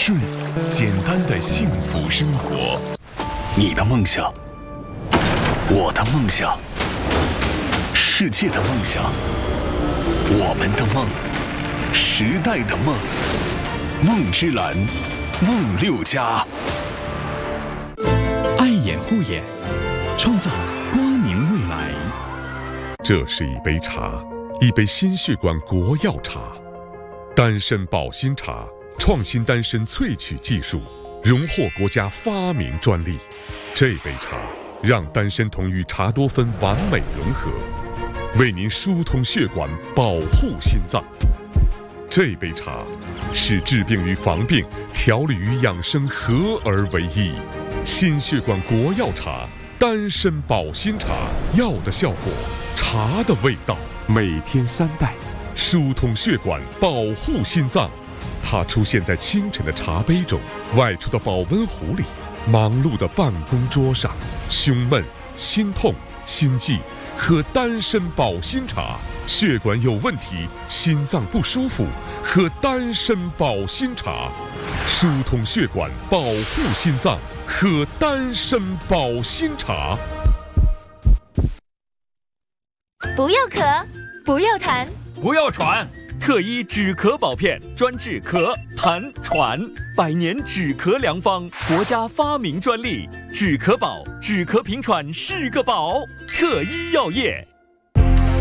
顺简单的幸福生活。 你的梦想，我的梦想，世界的梦想，我们的梦，时代的梦，梦之蓝，梦六家。 爱眼护眼，创造光明未来。 这是一杯茶，一杯心血管国药茶，丹参保心茶，创新丹参萃取技术，荣获国家发明专利。这杯茶让丹参酮与茶多酚完美融合，为您疏通血管，保护心脏。这杯茶是治病与防病、调理与养生合而为一。心血管国药茶，丹参保心茶，药的效果，茶的味道，每天3袋，疏通血管，保护心脏。它出现在清晨的茶杯中，外出的保温壶里，忙碌的办公桌上。胸闷、心痛、心悸，喝丹参保心茶；血管有问题，心脏不舒服，喝丹参保心茶。疏通血管，保护心脏，喝丹参保心茶。 不要咳，不要痰， 不要喘。特医止咳宝片，专治咳、痰、喘，100年止咳良方，国家发明专利。止咳宝，止咳平喘是个宝。特医药业。